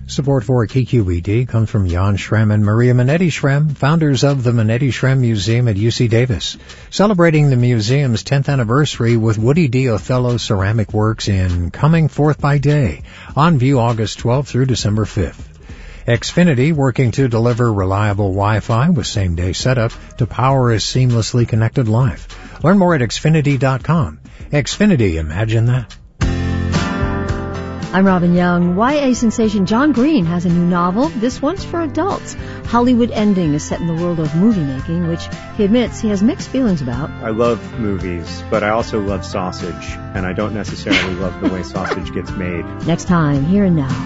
Support for KQED comes from Jan Schrem and Maria Minetti Schrem, founders of the Minetti Schrem Museum at UC Davis, celebrating the museum's 10th anniversary with Woody D. Othello ceramic works in Coming Forth by Day, on view August 12th through December 5th. Xfinity, working to deliver reliable Wi-Fi with same-day setup to power a seamlessly connected life. Learn more at Xfinity.com. Xfinity, imagine that. I'm Robin Young. YA sensation John Green has a new novel. This one's for adults. Hollywood Ending is set in the world of movie making, which he admits he has mixed feelings about. I love movies, but I also love sausage, and I don't necessarily love the way sausage gets made. Next time, Here and Now.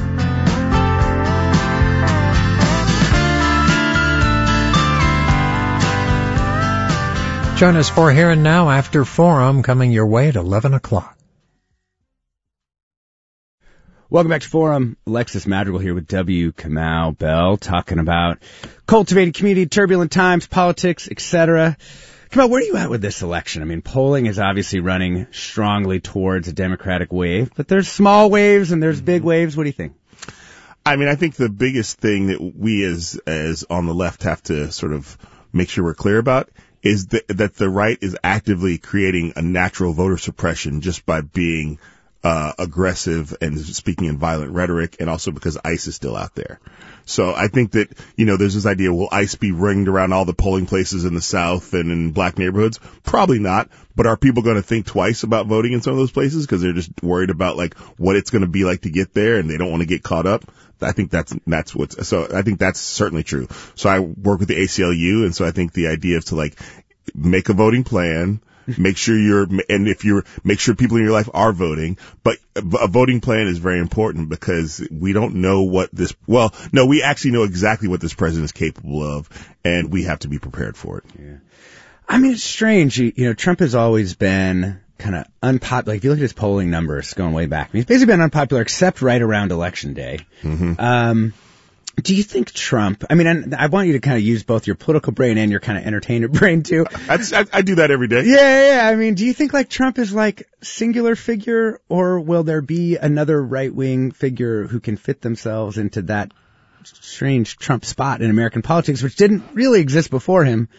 Join us for Here and Now after Forum, coming your way at 11 o'clock. Welcome back to Forum. Alexis Madrigal here with W. Kamau Bell, talking about cultivated community, turbulent times, politics, etc. Kamau, where are you at with this election? I mean, polling is obviously running strongly towards a Democratic wave, but there's small waves and there's big waves. What do you think? I mean, I think the biggest thing that we as on the left have to sort of make sure we're clear about is that the right is actively creating a natural voter suppression just by being aggressive and speaking in violent rhetoric, and also because ICE is still out there. So I think that, there's this idea, will ICE be ringed around all the polling places in the South and in black neighborhoods? Probably not. But are people going to think twice about voting in some of those places because they're just worried about what it's going to be like to get there and they don't want to get caught up? I think that's so I think that's certainly true. So I work with the ACLU, and so I think the idea is to make a voting plan, make sure make sure people in your life are voting, but a voting plan is very important because we don't know we actually know exactly what this president is capable of, and we have to be prepared for it. Yeah. I mean, it's strange. Trump has always been kind of unpopular. If you look at his polling numbers going way back, he's basically been unpopular except right around Election Day. Mm-hmm. Do you think Trump, I want you to kind of use both your political brain and your kind of entertainer brain too. I do that every day. Yeah. Do you think Trump is singular figure, or will there be another right-wing figure who can fit themselves into that strange Trump spot in American politics, which didn't really exist before him?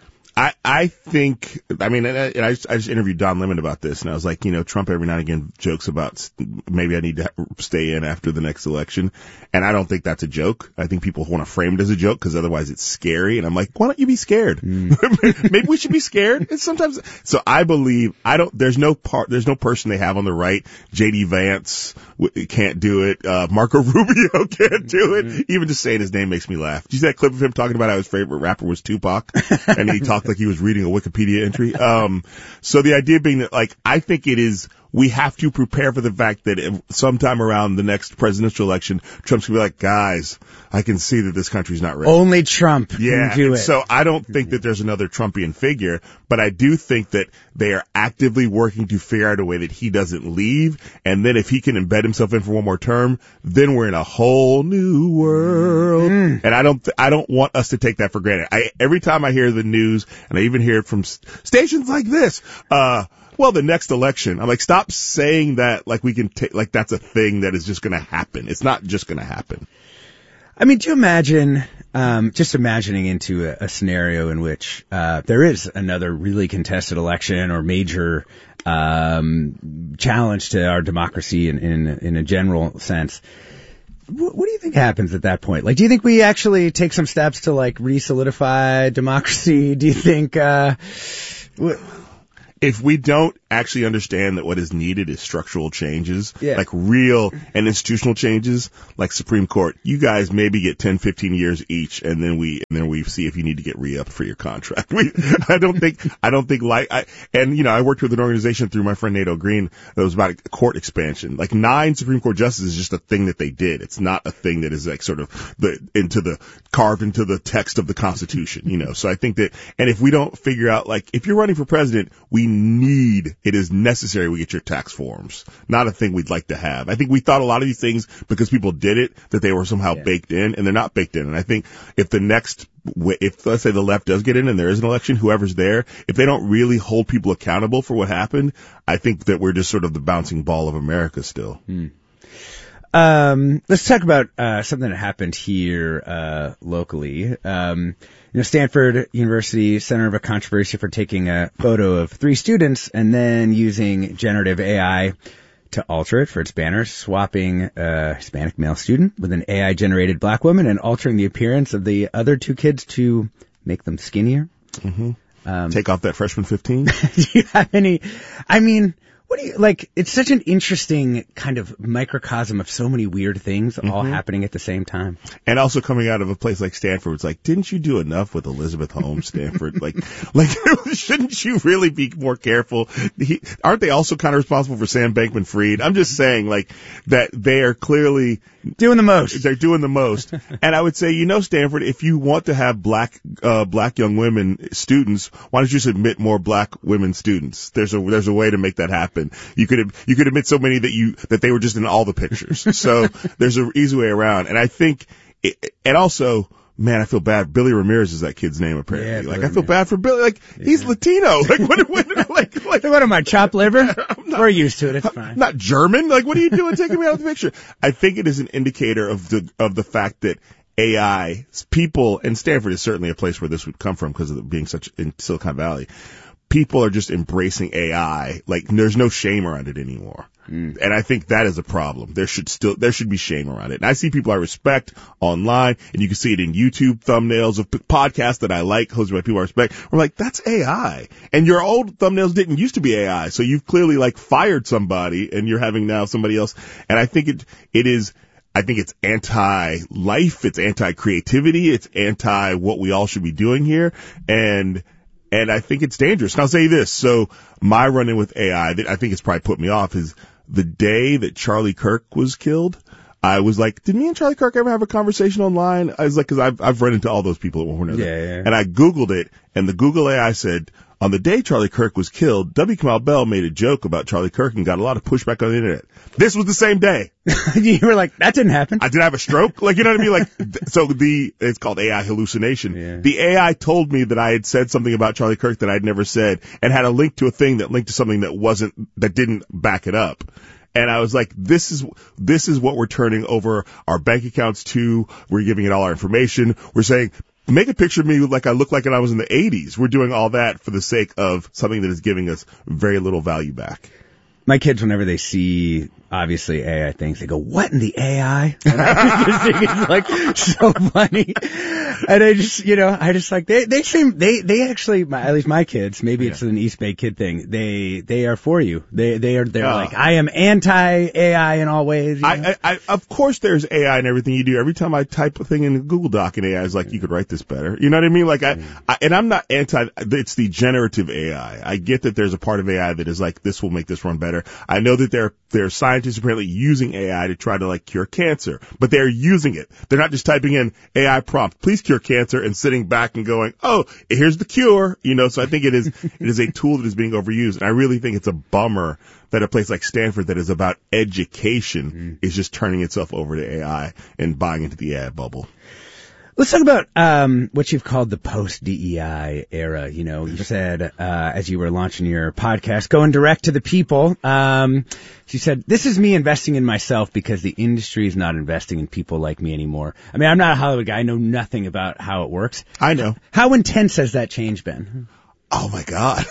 I think, I just interviewed Don Lemon about this, and I was like, Trump every now and again jokes about maybe I need to stay in after the next election. And I don't think that's a joke. I think people want to frame it as a joke because otherwise it's scary. And I'm like, why don't you be scared? Maybe we should be scared. And sometimes, so I believe, there's no person they have on the right. J.D. Vance can't do it. Marco Rubio can't do it. Even just saying his name makes me laugh. Did you see that clip of him talking about how his favorite rapper was Tupac? And he talked like he was reading a Wikipedia entry. So the idea being that, I think it is, we have to prepare for the fact that sometime around the next presidential election, Trump's gonna be like, guys, I can see that this country's not ready. Only Trump can do it. So I don't think that there's another Trumpian figure, but I do think that they are actively working to figure out a way that he doesn't leave. And then if he can embed himself in for one more term, then we're in a whole new world. And I don't want us to take that for granted. Every time I hear the news, and I even hear it from stations like this, the next election, I'm like, stop saying that like we can take, that's a thing that is just going to happen. It's not just going to happen. Do you imagine, just imagining into a scenario in which there is another really contested election or major challenge to our democracy in a general sense. What do you think happens at that point? Do you think we actually take some steps to re-solidify democracy? Do you think if we don't actually understand that what is needed is structural changes, real and institutional changes, like Supreme Court, you guys maybe get 10, 15 years each, and then we see if you need to get re-upped for your contract. I worked with an organization through my friend Nato Green that was about a court expansion. 9 Supreme Court justices is just a thing that they did. It's not a thing that is carved into the text of the Constitution, So I think that, and if we don't figure out, if you're running for president, it is necessary we get your tax forms. Not a thing we'd like to have. I think we thought a lot of these things because people did it, that they were somehow baked in, and they're not baked in. And I think if let's say the left does get in and there is an election, whoever's there, if they don't really hold people accountable for what happened, I think that we're just sort of the bouncing ball of America still. Let's talk about something that happened here locally. Stanford University center of a controversy for taking a photo of 3 students and then using generative AI to alter it for its banner, swapping a Hispanic male student with an AI-generated black woman and altering the appearance of the other 2 kids to make them skinnier. Mm-hmm. Take off that freshman 15. Do you have any? I mean, what do you like? It's such an interesting kind of microcosm of so many weird things all happening at the same time. And also coming out of a place like Stanford, it's like, didn't you do enough with Elizabeth Holmes, Stanford? like, shouldn't you really be more careful? Aren't they also kind of responsible for Sam Bankman-Fried? I'm just saying, like, that they are clearly doing the most. They're doing the most. And I would say, Stanford, if you want to have black young women students, why don't you just admit more black women students? There's a way to make that happen. You could admit so many that they were just in all the pictures. So there's an easy way around. And I think, and also, man, I feel bad. Billy Ramirez is that kid's name apparently. Yeah, I feel bad for Billy. He's Latino. What am I, chopped liver? We're used to it. It's fine. Not German. What are you doing taking me out of the picture? I think it is an indicator of the fact that AI, people, and Stanford is certainly a place where this would come from because of it being such in Silicon Valley. People are just embracing AI. There's no shame around it anymore. And I think that is a problem. There should be shame around it. And I see people I respect online, and you can see it in YouTube thumbnails of podcasts that I like, hosted by people I respect. I'm like, that's AI. And your old thumbnails didn't used to be AI. So you've clearly fired somebody, and you're having now somebody else. And I think I think it's anti-life, it's anti-creativity, it's anti what we all should be doing here. And I think it's dangerous. And I'll say this. So my run-in with AI that I think it's probably put me off is the day that Charlie Kirk was killed. I was like, did me and Charlie Kirk ever have a conversation online? I was like, cause I've run into all those people at one point or another. Yeah. And I Googled it, and the Google AI said, on the day Charlie Kirk was killed, W. Kamau Bell made a joke about Charlie Kirk and got a lot of pushback on the internet. This was the same day. You were like, that didn't happen. I didn't have a stroke. You know what I mean? So it's called AI hallucination. Yeah. The AI told me that I had said something about Charlie Kirk that I'd never said and had a link to a thing that linked to something that didn't back it up. And I was like, this is what we're turning over our bank accounts to. We're giving it all our information. We're saying, make a picture of me like I look like when I was in the 80s. We're doing all that for the sake of something that is giving us very little value back. My kids, whenever they see, obviously, AI things, they go, what in the AI? And I just think it's so funny. And they actually, at least my kids, maybe it's an East Bay kid thing, they are for you. They're like, I am anti-AI in all ways. I of course there's AI in everything you do. Every time I type a thing in a Google Doc and AI is like, you could write this better. You know what I mean? And I'm not it's the generative AI. I get that there's a part of AI that is like, this will make this run better. I know that there are scientists apparently using AI to try to cure cancer, but they're using it. They're not just typing in AI prompt, please cure cancer, and sitting back and going, oh, here's the cure. So I think it is a tool that is being overused. And I really think it's a bummer that a place like Stanford that is about education is just turning itself over to AI and buying into the AI bubble. Let's talk about what you've called the post-DEI era. You said as you were launching your podcast, going direct to the people, you said, this is me investing in myself because the industry is not investing in people like me anymore. I mean, I'm not a Hollywood guy. I know nothing about how it works. I know. How intense has that change been? Oh, my God.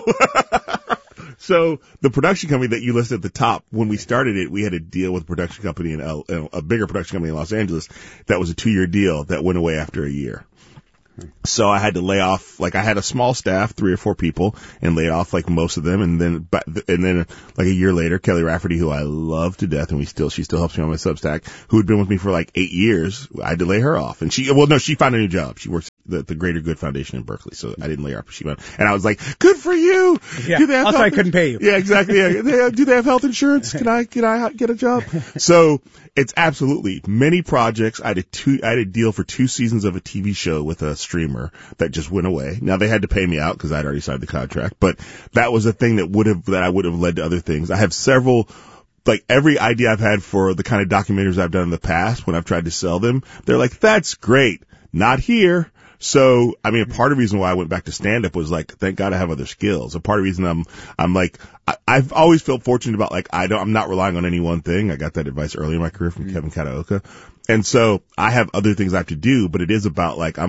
So the production company that you listed at the top, when we started it, we had a deal with a production company a bigger production company in Los Angeles that was a 2-year deal that went away after a year. So I had to lay off, I had a small staff, 3 or 4 people, and laid off most of them. And then a year later, Kelly Rafferty, who I love to death, and she still helps me on my Substack, who had been with me for 8 years, I had to lay her off. And she found a new job. She works at the Greater Good Foundation in Berkeley. So I didn't lay her off. She went, and I was like, good for you. Yeah. Also, I couldn't pay you. Yeah, exactly. Yeah. Do they have health insurance? Can I get a job? So it's absolutely many projects. I had a deal for 2 seasons of a TV show with a streamer that just went away. Now they had to pay me out because I'd already signed the contract, but that was a thing that I would have led to other things. I have several, every idea I've had for the kind of documentaries I've done in the past when I've tried to sell them, they're like, that's great. Not here. So, I mean, part of the reason why I went back to stand-up was like, thank God I have other skills. A part of the reason I'm like, I've always felt fortunate about like, I'm not relying on any one thing. I got that advice early in my career from Kevin Kataoka. And so I have other things I have to do, but it is about like,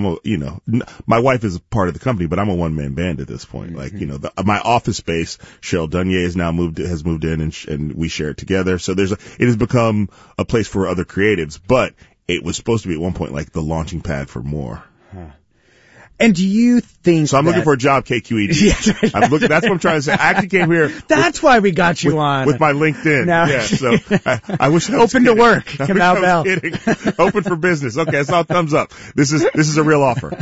my wife is a part of the company, but I'm a one-man band at this point. Like, my office space, Cheryl Dunier has moved in and we share it together. So it has become a place for other creatives, but it was supposed to be at one point like the launching pad for more. And do you think So I'm looking for a job, KQED. Yes. That's what I'm trying to say. I actually came here. That's why we got you on. With my LinkedIn. Now, yeah, so I wish I was open kidding. to work. I Kamau wish I Bell. was kidding. Open for business. Okay, it's all thumbs up. This is a real offer.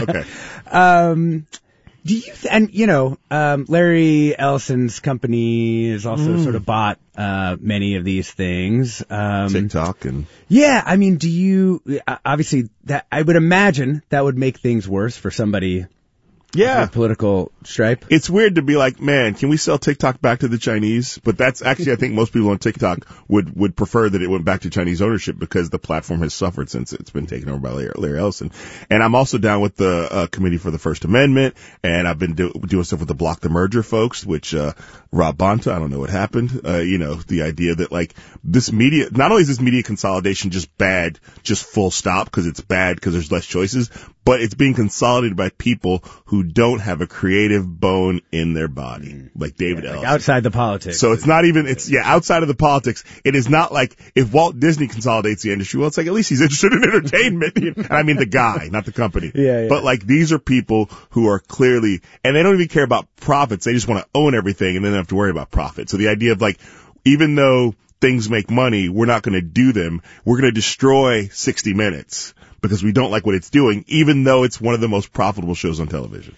Okay. Do you, Larry Ellison's company has also sort of bought, many of these things. TikTok and. Yeah, I mean, do you, obviously that, I would imagine that would make things worse for somebody. Yeah. With political stripe. It's weird to be like, man, can we sell TikTok back to the Chinese? But that's actually, I think most people on TikTok would prefer that it went back to Chinese ownership because the platform has suffered since it's been taken over by Larry Ellison. And I'm also down with the Committee for the First Amendment, and I've been doing stuff with the Block the Merger folks, which Rob Bonta, I don't know what happened. The idea that like this media, not only is this media consolidation just bad, just full stop because it's bad because there's less choices, but it's being consolidated by people who don't have a creative bone in their body, like David Ellison. Like outside the politics. So it's not even, outside of the politics. It is not like if Walt Disney consolidates the industry, well, it's like at least he's interested in entertainment. And I mean the guy, not the company. Yeah. But like these are people who are clearly, and they don't even care about profits. They just want to own everything and then they don't have to worry about profit. So the idea of like, even though things make money, we're not going to do them. We're going to destroy 60 Minutes. Because we don't like what it's doing, even though it's one of the most profitable shows on television.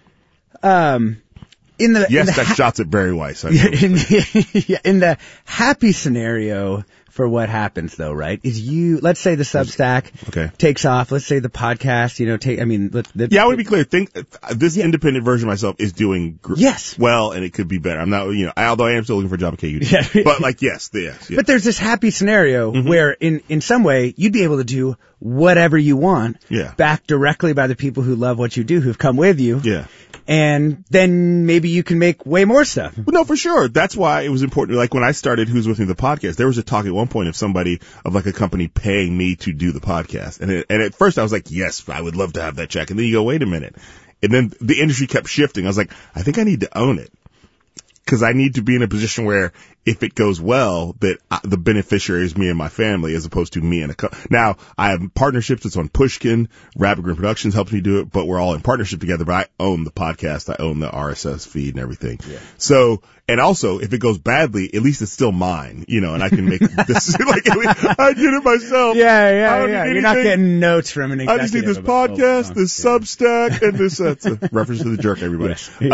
That's shots at Barry Weiss. In the happy scenario for what happens though, right? Is let's say the Substack takes off. Let's say the podcast, I want to be clear. This independent version of myself is doing well, and it could be better. I'm not, although I am still looking for a job at KUD. Yeah. But like, yes. But there's this happy scenario where in some way you'd be able to do whatever you want. Yeah. Backed directly by the people who love what you do, who've come with you. Yeah. And then maybe you can make way more stuff. Well, no, for sure. That's why it was important. Like when I started Who's With Me, the podcast, there was a talk at one point of somebody of like a company paying me to do the podcast. And at first I was like, yes, I would love to have that check. And then you go, wait a minute. And then the industry kept shifting. I was like, I think I need to own it. Because I need to be in a position where if it goes well, that the beneficiary is me and my family as opposed to me and Now, I have partnerships. It's on Pushkin. Rabbit Green Productions helps me do it, but we're all in partnership together. But I own the podcast. I own the RSS feed and everything. Yeah. So, and also, if it goes badly, at least it's still mine, and I can make this, like, I did it myself. Yeah. You're not getting notes from an executive. I just need this podcast, this Substack, and this, that's a reference to The Jerk, everybody.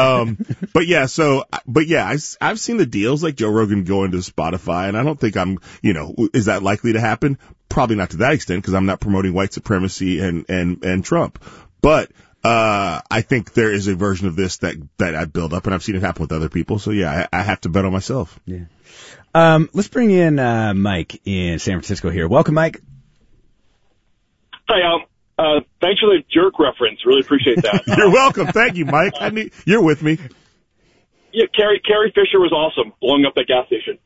Yes. I've seen the deals like Joe Rogan go into Spotify, and I don't think is that likely to happen? Probably not to that extent, because I'm not promoting white supremacy and Trump. But, I think there is a version of this that I build up, and I've seen it happen with other people. So yeah, I have to bet on myself. Yeah. Let's bring in, Mike in San Francisco here. Welcome, Mike. Hi, thanks for the jerk reference. Really appreciate that. You're welcome. Thank you, Mike. You're with me. Yeah, Carrie Fisher was awesome, blowing up that gas station.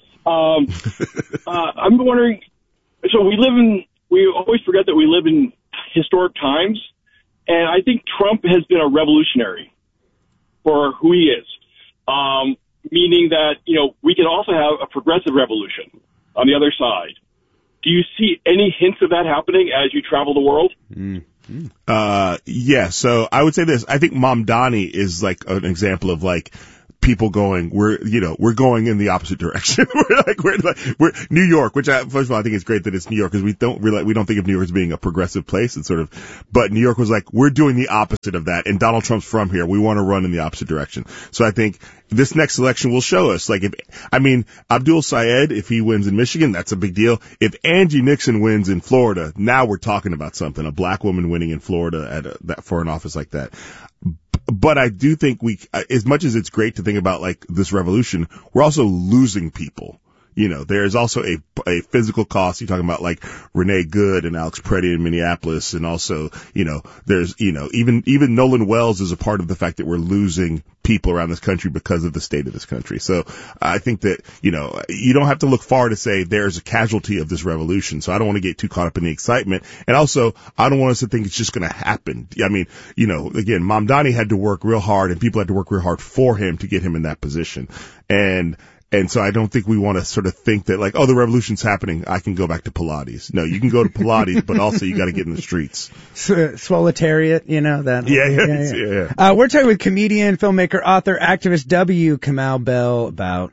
I'm wondering, so we always forget that we live in historic times, and I think Trump has been a revolutionary for who he is, meaning that, we can also have a progressive revolution on the other side. Do you see any hints of that happening as you travel the world? Yeah, so I would say this. I think Mamdani is like an example of like, people going, we're going in the opposite direction. we're New York, which first of all, I think it's great that it's New York because we don't think of New York as being a progressive place. It's sort of, but New York was like, we're doing the opposite of that. And Donald Trump's from here. We want to run in the opposite direction. So I think this next election will show us, like, Abdul Sayed, if he wins in Michigan, that's a big deal. If Angie Nixon wins in Florida, now we're talking about something, a black woman winning in Florida for an office like that. But I do think as much as it's great to think about like this revolution, we're also losing people. There's also a physical cost. You're talking about like Renee Good and Alex Preddy in Minneapolis. And also, there's, even Nolan Wells is a part of the fact that we're losing people around this country because of the state of this country. So I think that, you don't have to look far to say there's a casualty of this revolution. So I don't want to get too caught up in the excitement. And also, I don't want us to think it's just going to happen. I mean, again, Mamdani had to work real hard and people had to work real hard for him to get him in that position. And so I don't think we want to sort of think that like, oh, the revolution's happening, I can go back to Pilates. No, you can go to Pilates, but also you got to get in the streets. Swolitariat, that. Yeah. We're talking with comedian, filmmaker, author, activist W. Kamau Bell about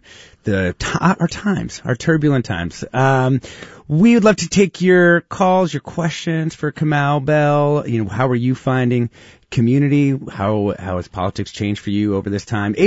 our turbulent times. We would love to take your calls, your questions for Kamau Bell. How are you finding community? How has politics changed for you over this time?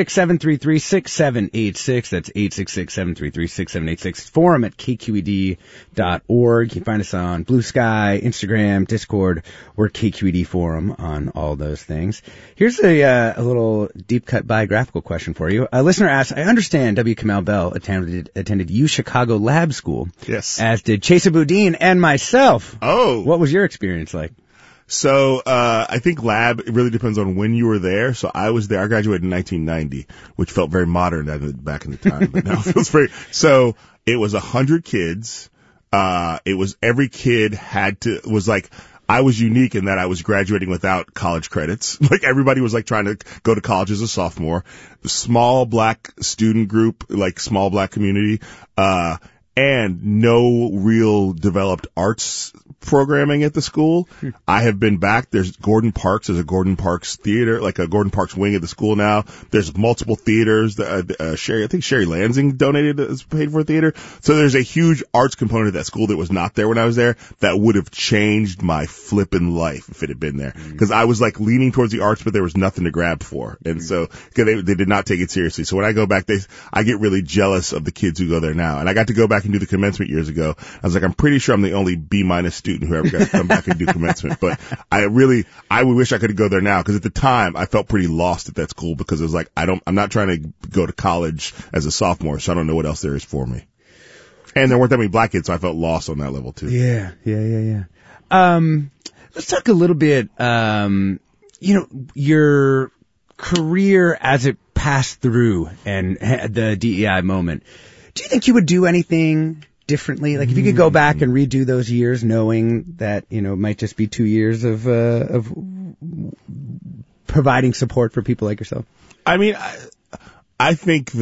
866-733-6786. That's 866-733-6786. Forum at kqed.org. You can find us on Blue Sky, Instagram, Discord, or KQED Forum on all those things. Here's a little deep cut biographical question for you. A listener asks, I understand W. Kamau Bell attended U Chicago Lab School. Yes. As did Chesa Boudin and myself. Oh. What was your experience like? So, I think lab, it really depends on when you were there. So I was there, I graduated in 1990, which felt very modern back in the time, but now it feels so it was 100 kids. It was every kid I was unique in that I was graduating without college credits. Like everybody was like trying to go to college as a sophomore. Small black student group, like small black community, and no real developed arts programming at the school. I have been back. There's Gordon Parks. There's a Gordon Parks theater, like a Gordon Parks wing at the school now. There's multiple theaters. I think Sherry Lansing paid for a theater. So there's a huge arts component of that school that was not there when I was there that would have changed my flippin' life if it had been there. Because I was like leaning towards the arts, but there was nothing to grab for. And so they did not take it seriously. So when I go back, I get really jealous of the kids who go there now. And I got to go back and do the commencement years ago. I was like, I'm pretty sure I'm the only B- student who ever got to come back and do commencement. But I would wish I could go there now because at the time I felt pretty lost at that school because it was like, I'm not trying to go to college as a sophomore, so I don't know what else there is for me. And there weren't that many black kids, so I felt lost on that level too. Yeah. Let's talk a little bit, your career as it passed through and the DEI moment. Do you think you would do anything differently? Like if you could go back and redo those years knowing that, it might just be 2 years of providing support for people like yourself? I mean, I think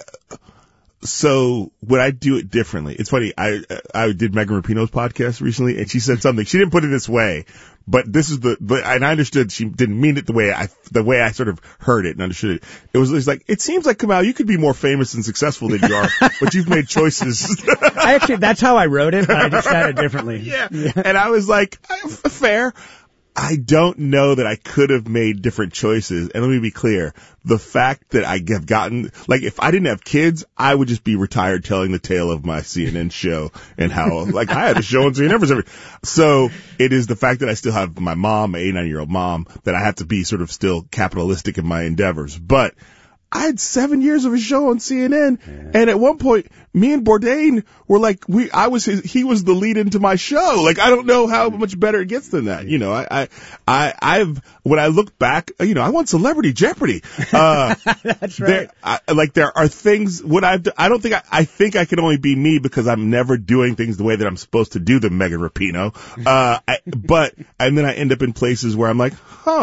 so would I do it differently? It's funny. I did Megan Rapinoe's podcast recently and she said something. She didn't put it this way, but and I understood she didn't mean it the way I sort of heard it and understood it. It was like, it seems like, Kamau, you could be more famous and successful than you are, but you've made choices. That's how I wrote it, but I just said it differently. Yeah. And I was like, fair. I don't know that I could have made different choices. And let me be clear. The fact that I have gotten, like, if I didn't have kids, I would just be retired telling the tale of my CNN show and how, like, I had a show on CNN. So it is the fact that I still have my mom, my 89-year-old mom, that I have to be sort of still capitalistic in my endeavors. But I had 7 years of a show on CNN, and at one point, me and Bourdain were like, he was the lead into my show. Like, I don't know how much better it gets than that. When I look back, I won Celebrity Jeopardy. That's right. There are things, I think I can only be me because I'm never doing things the way that I'm supposed to do them, Megan Rapinoe. And then I end up in places where I'm like,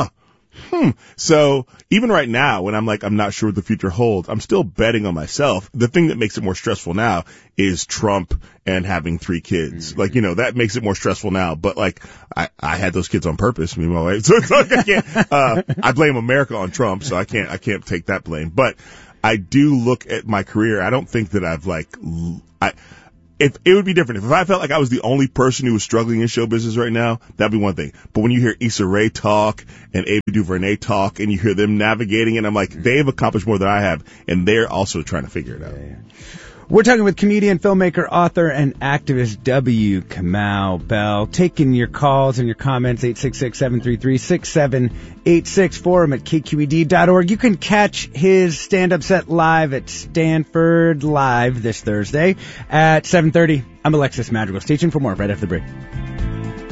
So even right now, when I'm like, I'm not sure what the future holds, I'm still betting on myself. The thing that makes it more stressful now is Trump and having 3 kids. Like, that makes it more stressful now. But like, I had those kids on purpose, me and my wife. So it's like I can't, I blame America on Trump, so I can't take that blame. But I do look at my career. I don't think that if it would be different. If I felt like I was the only person who was struggling in show business right now, that'd be one thing. But when you hear Issa Rae talk and Ava DuVernay talk and you hear them navigating it, I'm like, they've accomplished more than I have, and they're also trying to figure it out. We're talking with comedian, filmmaker, author, and activist W. Kamau Bell. Taking your calls and your comments, 866-733-6786, forum at kqed.org. You can catch his stand-up set live at Stanford Live this Thursday at 7:30. I'm Alexis Madrigal. Stay tuned for more right after the break.